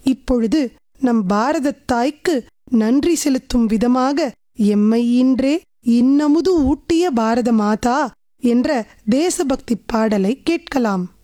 இப்பொழுது நம் பாரதத் தாய்க்கு நன்றி செலுத்தும் விதமாக எம்மை இன்றே இன்னமுது ஊட்டிய பாரத மாதா என்ற தேசபக்தி பாடலை கேட்கலாம்.